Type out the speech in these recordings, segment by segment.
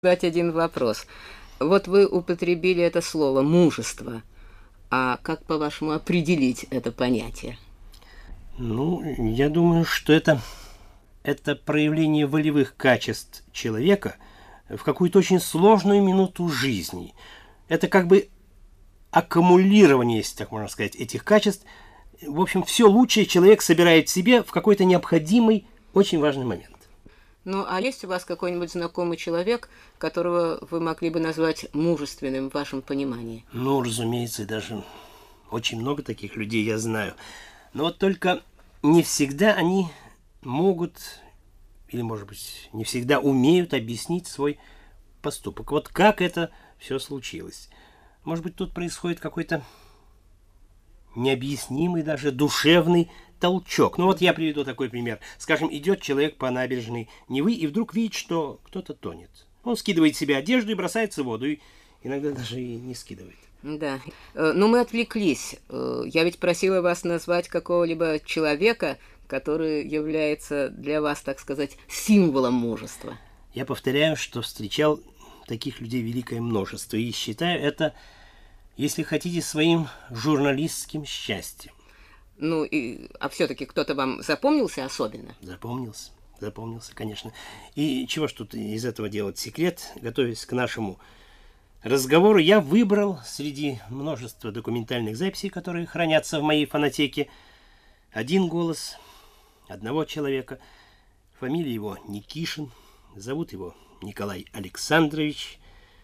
задать один вопрос. Вот вы употребили это слово «мужество». А как, по-вашему, определить это понятие? Ну, я думаю, что это проявление волевых качеств человека в какую-то очень сложную минуту жизни. Это как бы аккумулирование, если так можно сказать, этих качеств. В общем, все лучшее человек собирает в себе в какой-то необходимый, очень важный момент. Ну, а есть у вас какой-нибудь знакомый человек, которого вы могли бы назвать мужественным в вашем понимании? Ну, разумеется, даже очень много таких людей я знаю. Но вот только не всегда они могут, или, может быть, не всегда умеют объяснить свой поступок. Вот как это все случилось? Может быть, тут происходит какой-то необъяснимый, даже душевный толчок. Ну вот я приведу такой пример. Скажем, идет человек по набережной Невы и вдруг видит, что кто-то тонет. Он скидывает себе одежду и бросается в воду, и иногда даже и не скидывает. Да. Ну, мы отвлеклись. Я ведь просила вас назвать какого-либо человека, который является для вас, так сказать, символом мужества. Я повторяю, что встречал таких людей великое множество и считаю это, если хотите, своим журналистским счастьем. Ну, а все-таки кто-то вам запомнился особенно? Запомнился, конечно. И чего ж тут из этого делать секрет? Готовясь к нашему разговору, я выбрал среди множества документальных записей, которые хранятся в моей фонотеке, один голос одного человека. Фамилия его Никишин, зовут его Николай Александрович.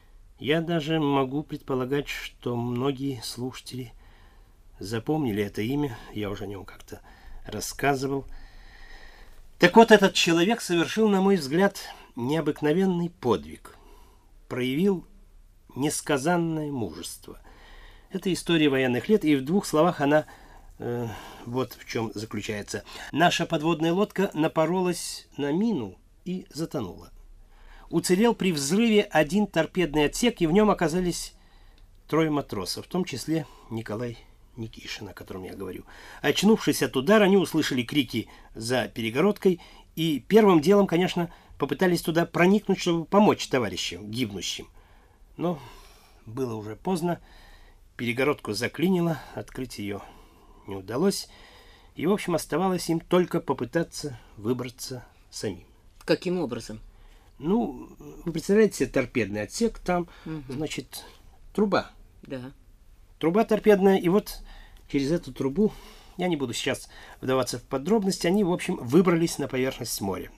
Я даже могу предполагать, что многие слушатели запомнили это имя, я уже о нем как-то рассказывал. Так вот, этот человек совершил, на мой взгляд, необыкновенный подвиг. Проявил несказанное мужество. Это история военных лет, и в двух словах она вот в чем заключается. Наша подводная лодка напоролась на мину и затонула. Уцелел при взрыве один торпедный отсек, и в нем оказались 3 матросов, в том числе Николай Никишин, о котором я говорю. Очнувшись от удара, они услышали крики за перегородкой и первым делом, конечно, попытались туда проникнуть, чтобы помочь товарищам, гибнущим. Но было уже поздно, перегородку заклинило, открыть ее не удалось, и, в общем, оставалось им только попытаться выбраться самим. Каким образом? Ну, вы представляете себе торпедный отсек, там, значит, труба. Да. Труба торпедная, и вот через эту трубу, я не буду сейчас вдаваться в подробности, они, в общем, выбрались на поверхность моря.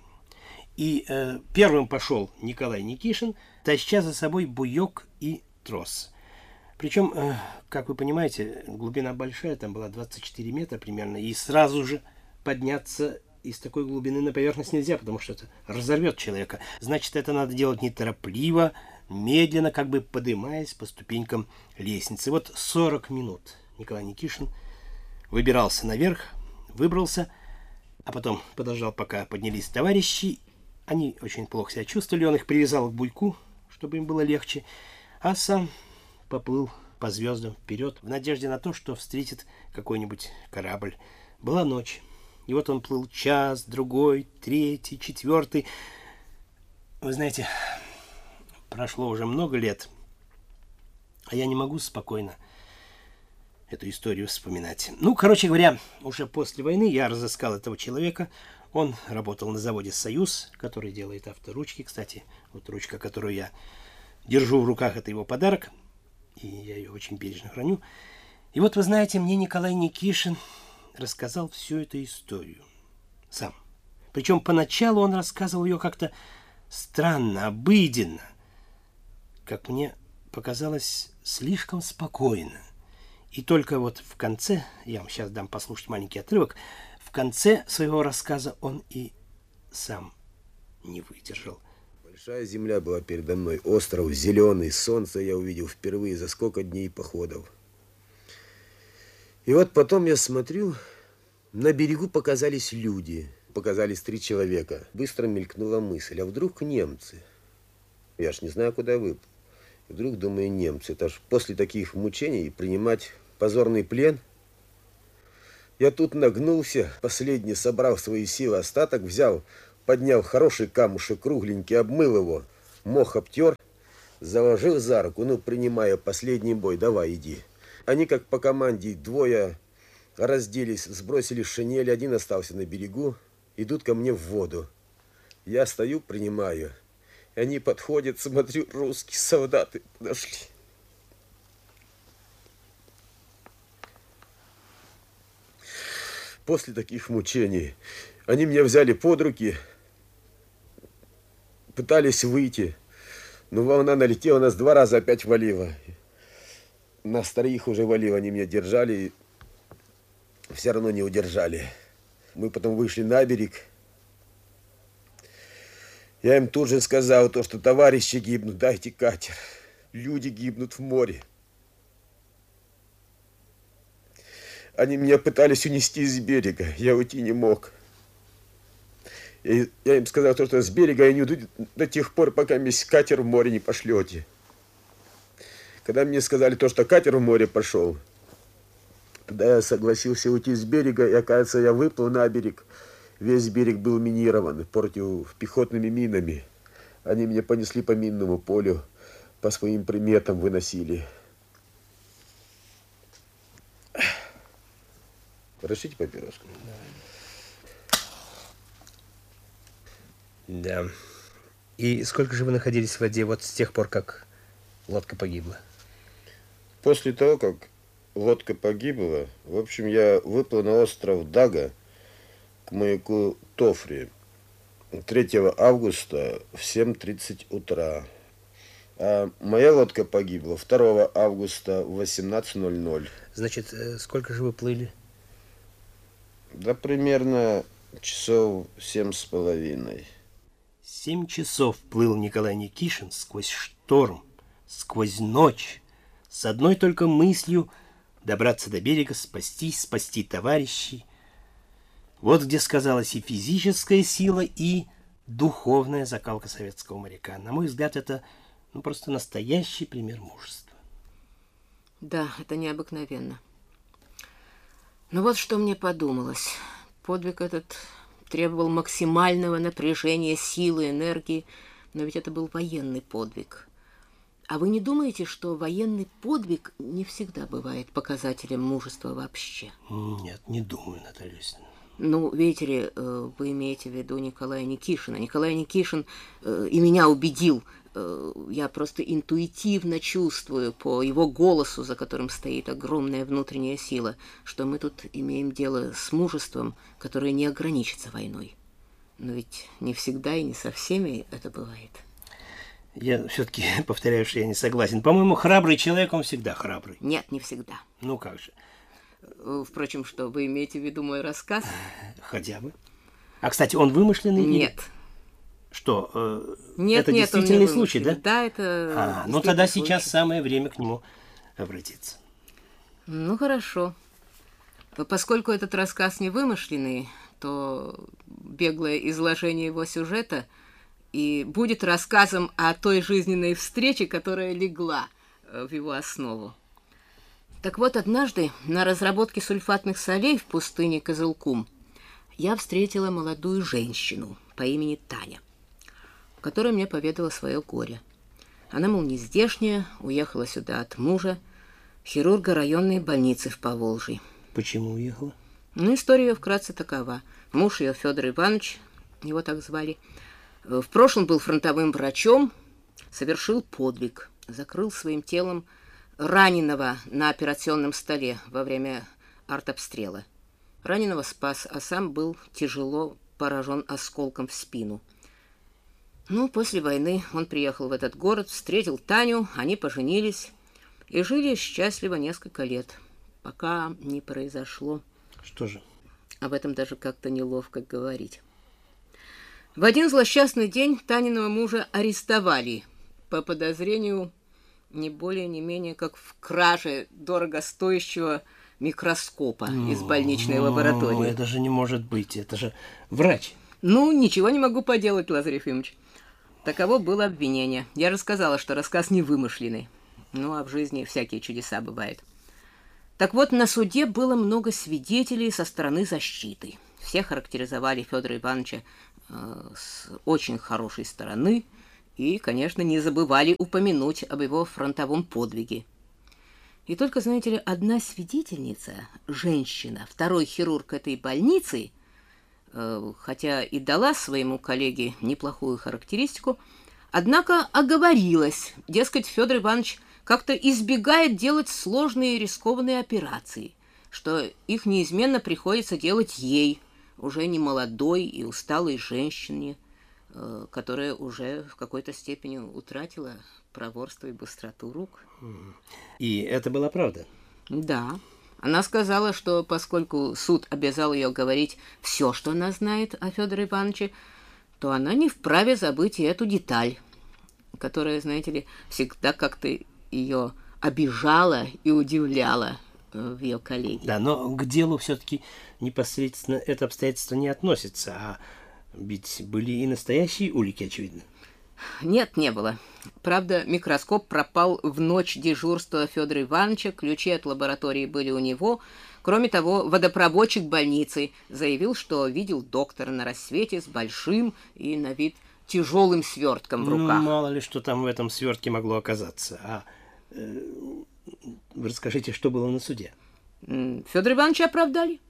И первым пошел Николай Никишин, таща за собой буек и трос. Причем, как вы понимаете, глубина большая, там была 24 метра примерно, и сразу же подняться из такой глубины на поверхность нельзя, потому что это разорвет человека. Значит, это надо делать неторопливо, медленно, как бы поднимаясь по ступенькам лестницы. Вот 40 минут Николай Никишин выбирался наверх, выбрался, а потом подождал, пока поднялись товарищи. Они очень плохо себя чувствовали, он их привязал к буйку, чтобы им было легче, а сам поплыл по звездам вперед в надежде на то, что встретит какой-нибудь корабль. Была ночь. И вот он плыл час, другой, третий, четвертый. Вы знаете, прошло уже много лет, а я не могу спокойно эту историю вспоминать. Ну, короче говоря, уже после войны я разыскал этого человека. Он работал на заводе «Союз», который делает авторучки. Кстати, вот ручка, которую я держу в руках, это его подарок. И я ее очень бережно храню. И вот, вы знаете, мне Николай Никишин рассказал всю эту историю сам. Причем поначалу он рассказывал ее как-то странно, обыденно. Как мне показалось, слишком спокойно. И только вот в конце, я вам сейчас дам послушать маленький отрывок, в конце своего рассказа он и сам не выдержал. Большая земля была передо мной, остров зеленый, солнце я увидел впервые за сколько дней походов. И вот потом я смотрю, на берегу показались люди, показались 3 человека. Быстро мелькнула мысль, а вдруг немцы? Я ж не знаю, куда выпал. И вдруг думаю, немцы, это ж после таких мучений принимать позорный плен. Я тут нагнулся, последний собрал свои силы, остаток взял, поднял хороший камушек кругленький, обмыл его, мох обтер, заложил за руку, ну, принимая последний бой, давай, иди. Они, как по команде, двое разделись, сбросили шинель, один остался на берегу, идут ко мне в воду. Я стою, принимаю. И они подходят, смотрю, русские солдаты подошли. После таких мучений они меня взяли под руки, пытались выйти, но волна налетела, нас 2 раза опять валила. Нас 3 уже валило, они меня держали, все равно не удержали. Мы потом вышли на берег. Я им тут же сказал то, что товарищи гибнут, дайте катер. Люди гибнут в море. Они меня пытались унести с берега, я уйти не мог. И я им сказал то, что с берега я не уйду до тех пор, пока весь катер в море не пошлете. Когда мне сказали то, что катер в море пошел, тогда я согласился уйти с берега, и, оказывается, я выплыл на берег. Весь берег был минирован противопехотными минами. Они меня понесли по минному полю, по своим приметам выносили. Разрешите папироску? Да. И сколько же вы находились в воде вот с тех пор, как лодка погибла? После того, как лодка погибла, в общем, я выплыл на остров Дага к маяку Тофри 3 августа в 7:30 утра. А моя лодка погибла 2 августа в 18:00. Значит, сколько же вы плыли? Да примерно часов 7,5. 7 часов плыл Николай Никишин сквозь шторм, сквозь ночь, с одной только мыслью добраться до берега, спастись, спасти товарищей. Вот где сказалась и физическая сила, и духовная закалка советского моряка. На мой взгляд, это просто настоящий пример мужества. Да, это необыкновенно. Но вот что мне подумалось. Подвиг этот требовал максимального напряжения силы, энергии, но ведь это был военный подвиг. А вы не думаете, что военный подвиг не всегда бывает показателем мужества вообще? Нет, не думаю, Наталья Юрьевна. Ну, видите ли, вы имеете в виду Николая Никишина. Николай Никишин и меня убедил. Я просто интуитивно чувствую по его голосу, за которым стоит огромная внутренняя сила, что мы тут имеем дело с мужеством, которое не ограничится войной. Но ведь не всегда и не со всеми это бывает. Я все-таки повторяю, что я не согласен. По-моему, храбрый человек, он всегда храбрый. Нет, не всегда. Ну как же? Впрочем, что, вы имеете в виду мой рассказ? Хотя бы. А, кстати, он вымышленный? Нет. Или... Что, нет, это нет, действительный случай, да? Да, это ну тогда сейчас самое время к нему обратиться. Ну, хорошо. Поскольку этот рассказ не вымышленный, то беглое изложение его сюжета и будет рассказом о той жизненной встрече, которая легла в его основу. Так вот, однажды на разработке сульфатных солей в пустыне Кызылкум я встретила молодую женщину по имени Таня, которая мне поведала свое горе. Она, мол, не здешняя, уехала сюда от мужа, хирурга районной больницы в Поволжье. Почему уехала? Ну, история ее вкратце такова. Муж ее, Федор Иванович, его так звали, в прошлом был фронтовым врачом, совершил подвиг, закрыл своим телом раненого на операционном столе во время артобстрела. Раненого спас, а сам был тяжело поражен осколком в спину. Ну, после войны он приехал в этот город, встретил Таню, они поженились и жили счастливо несколько лет, пока не произошло. Что же? Об этом даже как-то неловко говорить. В один злосчастный день Таниного мужа арестовали по подозрению не более, не менее, как в краже дорогостоящего микроскопа из больничной лаборатории. Это же не может быть, это же врач. Ну, ничего не могу поделать, Лазарь Ефимович. Таково было обвинение. Я же сказала, что рассказ не вымышленный. Ну, а в жизни всякие чудеса бывают. Так вот, на суде было много свидетелей со стороны защиты. Все характеризовали Федора Ивановича с очень хорошей стороны и, конечно, не забывали упомянуть об его фронтовом подвиге. И только, знаете ли, одна свидетельница, женщина, второй хирург этой больницы, хотя и дала своему коллеге неплохую характеристику, однако оговорилась, дескать, Федор Иванович как-то избегает делать сложные и рискованные операции, что их неизменно приходится делать ей, уже не молодой и усталой женщине, которая уже в какой-то степени утратила проворство и быстроту рук. И это была правда? Да. Она сказала, что поскольку суд обязал ее говорить все, что она знает о Федоре Ивановиче, то она не вправе забыть и эту деталь, которая, знаете ли, всегда как-то ее обижала и удивляла в ее коллеге. Да, но к делу все-таки непосредственно это обстоятельство не относится, а ведь были и настоящие улики, очевидно. Нет, не было. Правда, микроскоп пропал в ночь дежурства Федора Ивановича, ключи от лаборатории были у него. Кроме того, водопроводчик больницы заявил, что видел доктора на рассвете с большим и на вид тяжелым свертком в руках. Ну, мало ли, что там в этом свертке могло оказаться. А вы расскажите, что было на суде? Федора Ивановича оправдали.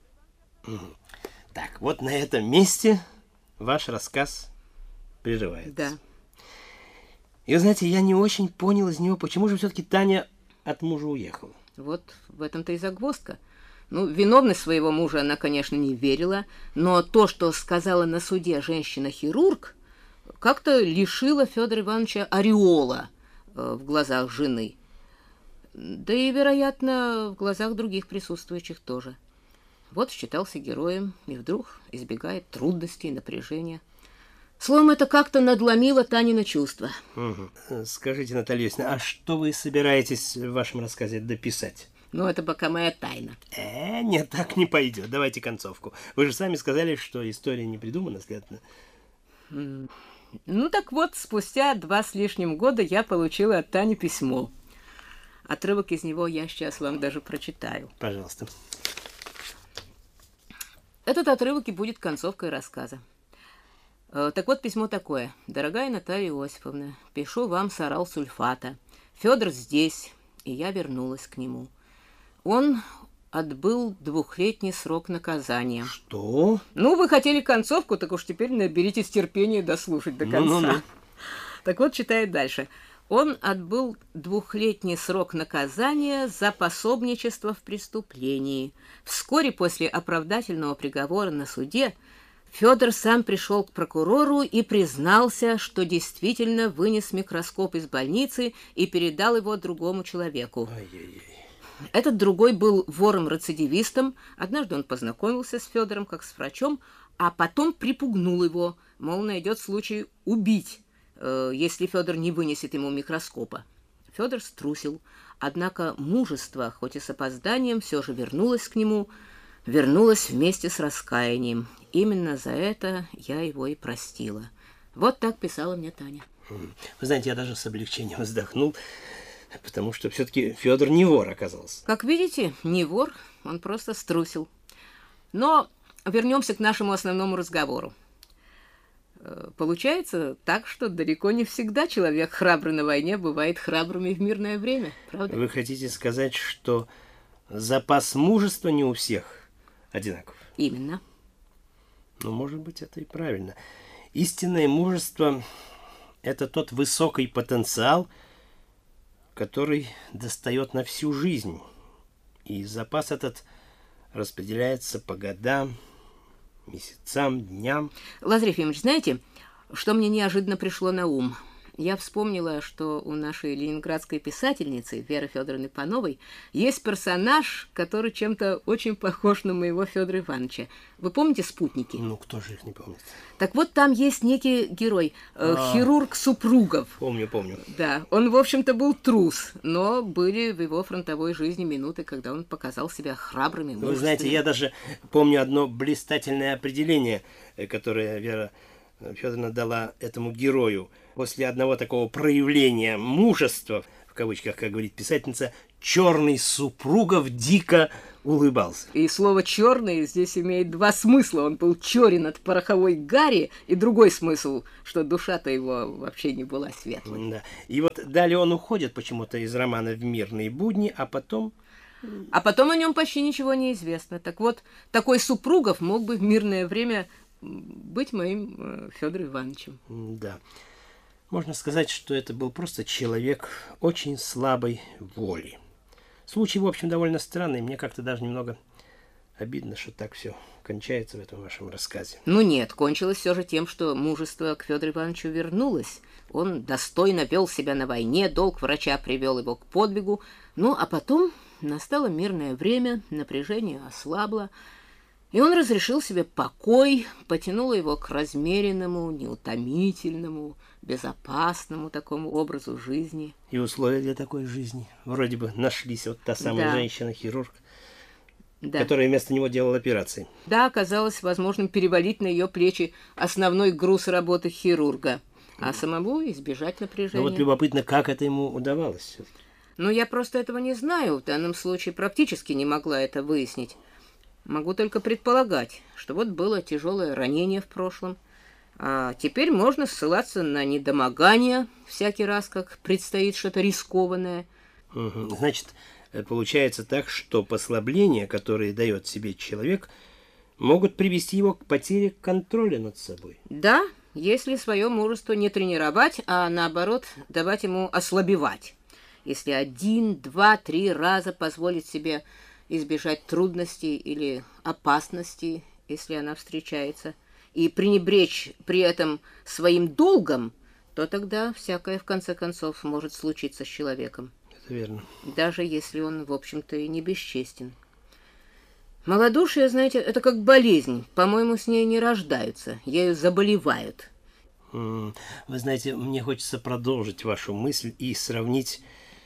Так, вот на этом месте ваш рассказ прерывается. Да. И вы знаете, я не очень понял из него, почему же все-таки Таня от мужа уехала. Вот в этом-то и загвоздка. Ну, виновность своего мужа она, конечно, не верила, но то, что сказала на суде женщина-хирург, как-то лишило Федора Ивановича ореола в глазах жены. Да и, вероятно, в глазах других присутствующих тоже. Вот считался героем и вдруг избегает трудностей, напряжения. Словом, это как-то надломило Танина чувства. Угу. Скажите, Наталья Юрьевна, а что вы собираетесь в вашем рассказе дописать? Ну, это пока моя тайна. Нет, так не пойдет. Давайте концовку. Вы же сами сказали, что история не придумана, следовательно. Ну, так вот, спустя 2 с лишним года я получила от Тани письмо. Отрывок из него я сейчас вам даже прочитаю. Пожалуйста. Этот отрывок и будет концовкой рассказа. Так вот, письмо такое. «Дорогая Наталья Иосифовна, пишу вам с Орал-Сульфата. Федор здесь, и я вернулась к нему. Он отбыл 2-летний срок наказания». Что? Ну, вы хотели концовку, так уж теперь наберитесь терпения дослушать до конца. Ну. Так вот, читает дальше. Он отбыл 2-летний срок наказания за пособничество в преступлении. Вскоре после оправдательного приговора на суде Федор сам пришел к прокурору и признался, что действительно вынес микроскоп из больницы и передал его другому человеку. Этот другой был вором-рецидивистом. Однажды он познакомился с Федором как с врачом, а потом припугнул его, мол, найдет случай убить, если Федор не вынесет ему микроскопа. Федор струсил, однако мужество, хоть и с опозданием, все же вернулось к нему, вернулось вместе с раскаянием. Именно за это я его и простила. Вот так писала мне Таня. Вы знаете, я даже с облегчением вздохнул, потому что все-таки Федор не вор оказался. Как видите, не вор, он просто струсил. Но вернемся к нашему основному разговору. Получается так, что далеко не всегда человек храбрый на войне бывает храбрым и в мирное время, правда? Вы хотите сказать, что запас мужества не у всех одинаков? Именно. Ну, может быть, это и правильно. Истинное мужество – это тот высокий потенциал, который достает на всю жизнь. И запас этот распределяется по годам, месяцам, дням. Лазарь Ефимович, знаете, что мне неожиданно пришло на ум? Я вспомнила, что у нашей ленинградской писательницы Веры Федоровны Пановой есть персонаж, который чем-то очень похож на моего Федора Ивановича. Вы помните «Спутники»? Ну, кто же их не помнит? Так вот, там есть некий герой, хирург Супругов. Помню. Да, он, в общем-то, был трус, но были в его фронтовой жизни минуты, когда он показал себя храбрым и мужественным. Вы знаете, я даже помню одно блистательное определение, которое Вера Федоровна дала этому герою. После одного такого проявления мужества, в в кавычках, как говорит писательница, черный Супругов дико улыбался. И слово «черный» здесь имеет два смысла. Он был черен от пороховой гари, и другой смысл, что душа-то его вообще не была светлой. Да. И вот далее он уходит почему-то из романа в мирные будни, а потом... А потом о нем почти ничего не известно. Так вот, такой Супругов мог бы в мирное время быть моим Федором Ивановичем. Да. Можно сказать, что это был просто человек очень слабой воли. Случай, в общем, довольно странный. Мне как-то даже немного обидно, что так все кончается в этом вашем рассказе. Ну нет, кончилось все же тем, что мужество к Федору Ивановичу вернулось. Он достойно вел себя на войне, долг врача привел его к подвигу. Ну, а потом настало мирное время, напряжение ослабло, и он разрешил себе покой, потянуло его к размеренному, неутомительному, безопасному такому образу жизни. И условия для такой жизни. Вроде бы нашлись вот та самая женщина-хирург, которая вместо него делала операции. Да, оказалось возможным перевалить на ее плечи основной груз работы хирурга, а самому избежать напряжения. Ну вот любопытно, как это ему удавалось. Ну, я просто этого не знаю. В данном случае практически не могла это выяснить. Могу только предполагать, что вот было тяжелое ранение в прошлом, а теперь можно ссылаться на недомогание всякий раз, как предстоит что-то рискованное. Значит, получается так, что послабления, которые дает себе человек, могут привести его к потере контроля над собой. Да, если свое мужество не тренировать, а наоборот давать ему ослабевать. Если 1, 2, 3 раза позволить себе избежать трудностей или опасностей, если она встречается, и пренебречь при этом своим долгом, то тогда всякое, в конце концов, может случиться с человеком. Это верно. Даже если он, в общем-то, и не бесчестен. Малодушие, знаете, это как болезнь. По-моему, с ней не рождаются, ею заболевают. Вы знаете, мне хочется продолжить вашу мысль и сравнить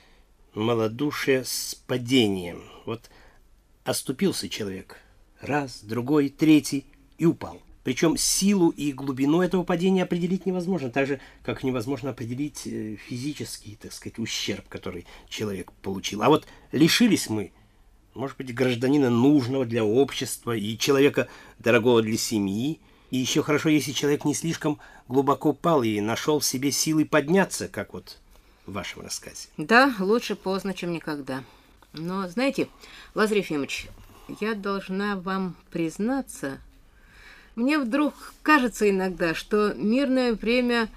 малодушие с падением. Вот оступился человек. Раз, другой, третий и упал. Причем силу и глубину этого падения определить невозможно, так же, как невозможно определить физический, так сказать, ущерб, который человек получил. А вот лишились мы, может быть, гражданина нужного для общества и человека дорогого для семьи. И еще хорошо, если человек не слишком глубоко пал и нашел в себе силы подняться, как вот в вашем рассказе. Да, лучше поздно, чем никогда. Но, знаете, Лазарь Ефимович, я должна вам признаться, мне вдруг кажется иногда, что мирное время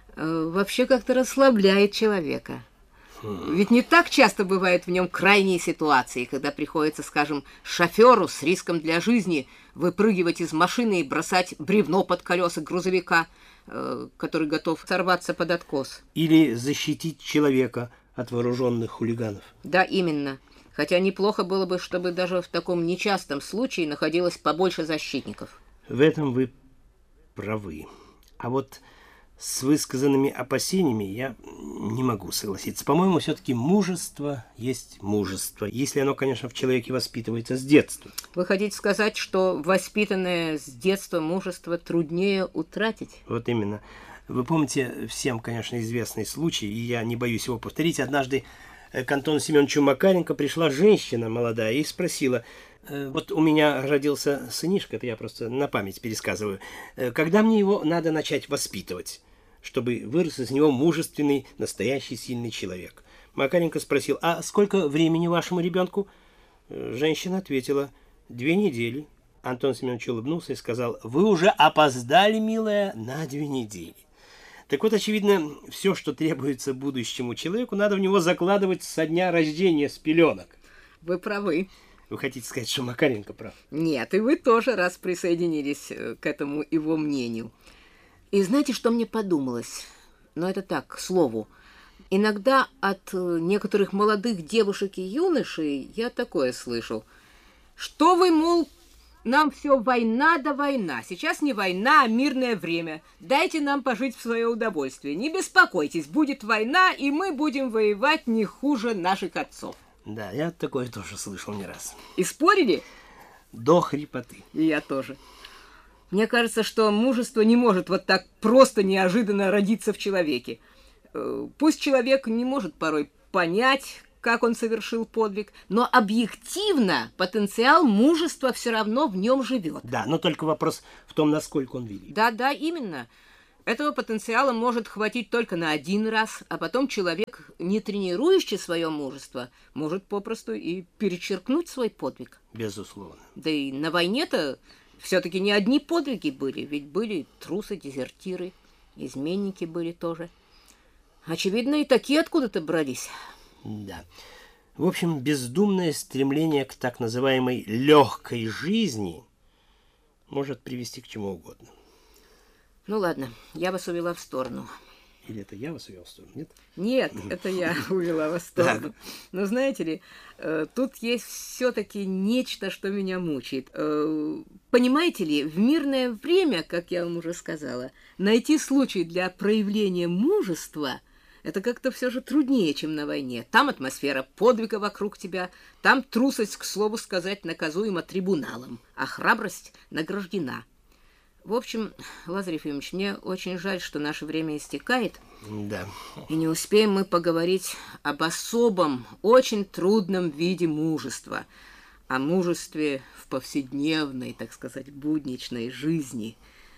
вообще как-то расслабляет человека. Ведь не так часто бывают в нем крайние ситуации, когда приходится, скажем, шоферу с риском для жизни выпрыгивать из машины и бросать бревно под колеса грузовика, который готов сорваться под откос. Или защитить человека от вооруженных хулиганов. Да, именно. Хотя неплохо было бы, чтобы даже в таком нечастом случае находилось побольше защитников. В этом вы правы. А вот с высказанными опасениями я не могу согласиться. По-моему, все-таки мужество есть мужество, если оно, конечно, в человеке воспитывается с детства. Вы хотите сказать, что воспитанное с детства мужество труднее утратить? Вот именно. Вы помните всем, конечно, известный случай, и я не боюсь его повторить. Однажды к Антону Семеновичу Макаренко пришла женщина молодая и спросила: вот у меня родился сынишка, это я просто на память пересказываю, когда мне его надо начать воспитывать, чтобы вырос из него мужественный, настоящий сильный человек? Макаренко спросил: а сколько времени вашему ребенку? Женщина ответила: 2 недели. Антон Семенович улыбнулся и сказал: вы уже опоздали, милая, на 2 недели. Так вот, очевидно, все, что требуется будущему человеку, надо в него закладывать со дня рождения, с пеленок. Вы правы. Вы хотите сказать, что Макаренко прав? Нет, и вы тоже раз присоединились к этому его мнению. И знаете, что мне подумалось? Но это так, к слову. Иногда от некоторых молодых девушек и юношей я такое слышу. Что вы, мол, нам все война да война. Сейчас не война, а мирное время. Дайте нам пожить в свое удовольствие. Не беспокойтесь, будет война, и мы будем воевать не хуже наших отцов. Да, я такое тоже слышал не раз. И спорили? До хрипоты. И я тоже. Мне кажется, что мужество не может вот так просто неожиданно родиться в человеке. Пусть человек не может порой понять, как он совершил подвиг, но объективно потенциал мужества все равно в нем живет. Да, но только вопрос в том, насколько он велик. Да, именно. Этого потенциала может хватить только на один раз, а потом человек, не тренирующий свое мужество, может попросту и перечеркнуть свой подвиг. Безусловно. Да и на войне-то все-таки не одни подвиги были, ведь были трусы, дезертиры, изменники были тоже. Очевидно, и такие откуда-то брались. Да. В общем, бездумное стремление к так называемой легкой жизни может привести к чему угодно. Ну ладно, я вас увела в сторону. Или это я вас увел в сторону, нет? Нет, это я увела вас в сторону. Но знаете ли, тут есть все-таки нечто, что меня мучает. Понимаете ли, в мирное время, как я вам уже сказала, найти случай для проявления мужества – это как-то все же труднее, чем на войне. Там атмосфера подвига вокруг тебя, там трусость, к слову сказать, наказуема трибуналом, а храбрость награждена. В общем, Лазарь Ефимович, мне очень жаль, что наше время истекает. Да. И не успеем мы поговорить об особом, очень трудном виде мужества. О мужестве в повседневной, так сказать, будничной жизни.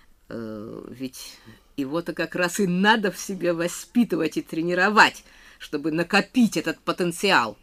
Ведь его-то как раз и надо в себе воспитывать и тренировать, чтобы накопить этот потенциал.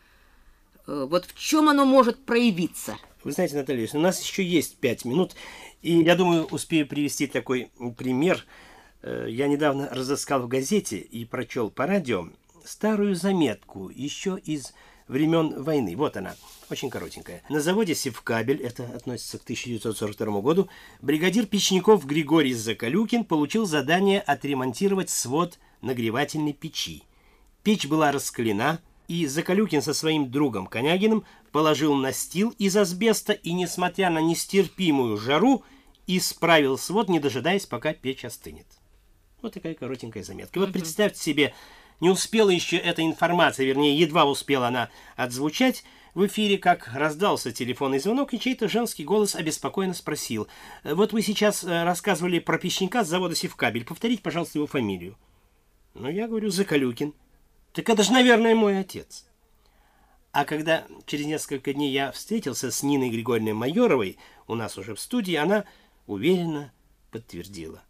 Вот в чем оно может проявиться? Вы знаете, Наталья Ильинична, у нас еще есть 5 минут, и я думаю, успею привести такой пример. Я недавно разыскал в газете и прочел по радио старую заметку еще из времен войны. Вот она, очень коротенькая. На заводе «Севкабель», это относится к 1942 году, бригадир печников Григорий Закалюкин получил задание отремонтировать свод нагревательной печи. Печь была раскалена, и Закалюкин со своим другом Конягиным положил настил из асбеста и, несмотря на нестерпимую жару, исправил свод, не дожидаясь, пока печь остынет. Вот такая коротенькая заметка. И вот представьте себе, не успела еще эта информация, вернее, едва успела она отзвучать в эфире, как раздался телефонный звонок, и чей-то женский голос обеспокоенно спросил: «Вот вы сейчас рассказывали про печника с завода «Севкабель». Повторите, пожалуйста, его фамилию». Ну, я говорю: Закалюкин. Так это же, наверное, мой отец. А когда через несколько дней я встретился с Ниной Григорьевной Майоровой, у нас уже в студии, она уверенно подтвердила.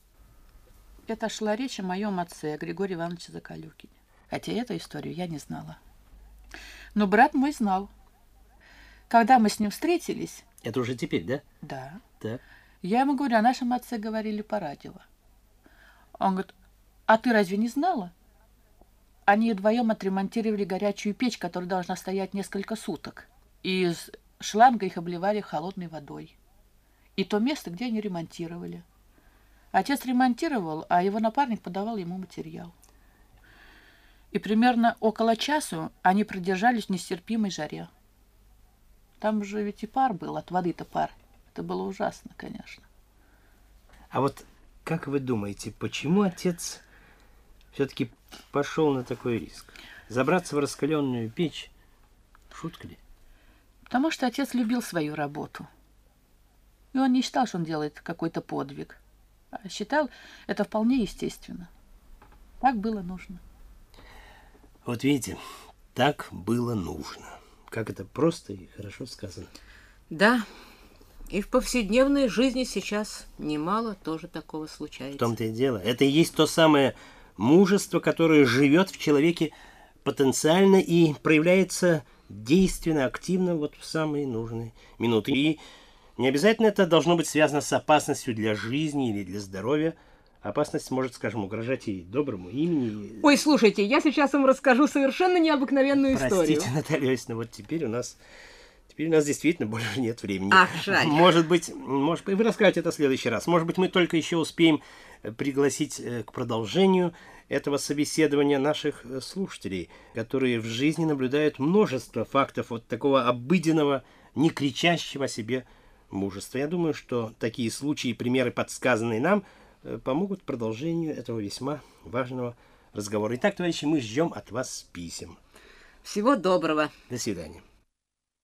Это шла речь о моем отце, Григории Ивановиче Закалюкине. Хотя эту историю я не знала. Но брат мой знал. Когда мы с ним встретились... Это уже теперь, да? Да. Так. Я ему говорю, о нашем отце говорили по радио. Он говорит: а ты разве не знала? Они вдвоем отремонтировали горячую печь, которая должна стоять несколько суток. И из шланга их обливали холодной водой. И то место, где они ремонтировали. Отец ремонтировал, а его напарник подавал ему материал. И примерно около часу они продержались в нестерпимой жаре. Там же ведь и пар был, от воды-то пар. Это было ужасно, конечно. А вот как вы думаете, почему отец все-таки пошел на такой риск? Забраться в раскаленную печь? Шутка ли? Потому что отец любил свою работу. И он не считал, что он делает какой-то подвиг. А считал это вполне естественно. Так было нужно. Вот видите, так было нужно. Как это просто и хорошо сказано. Да, и в повседневной жизни сейчас немало тоже такого случается. В том-то и дело. Это и есть то самое мужество, которое живет в человеке потенциально и проявляется действенно, активно вот в самые нужные минуты. И не обязательно это должно быть связано с опасностью для жизни или для здоровья. Опасность может, скажем, угрожать и доброму имени. Ой, слушайте, я сейчас вам расскажу совершенно необыкновенную историю. Простите, Наталья Ильинична, вот теперь у нас действительно больше нет времени. Ах, жаль. Может быть, вы расскажете это в следующий раз. Может быть, мы только еще успеем пригласить к продолжению этого собеседования наших слушателей, которые в жизни наблюдают множество фактов вот такого обыденного, не кричащего о себе мужества. Я думаю, что такие случаи и примеры, подсказанные нам, помогут продолжению этого весьма важного разговора. Итак, товарищи, мы ждем от вас писем. Всего доброго. До свидания.